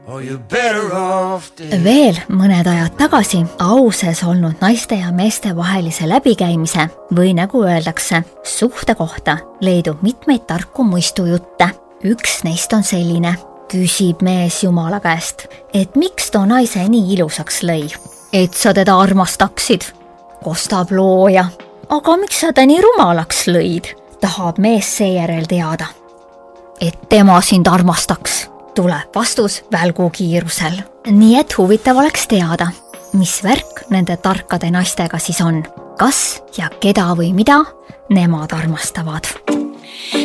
Veel mõned ajad tagasi auses olnud naiste ja meeste vahelise läbikäimise või nagu öeldakse, suhte kohta leidub mitmeid tarku muistujutte. Üks neist on selline. Küsib mees Jumala käest, et miks too naise nii ilusaks lõi? Et sa teda armastaksid. Kostab looja. Aga miks sa ta nii rumalaks lõid? Tahab mees seejärel teada. Et tema sind armastaks. Tuleb vastus välgukiirusel. Nii et huvitav oleks teada, mis värk nende tarkade naistega siis on. Kas ja keda või mida nemad armastavad.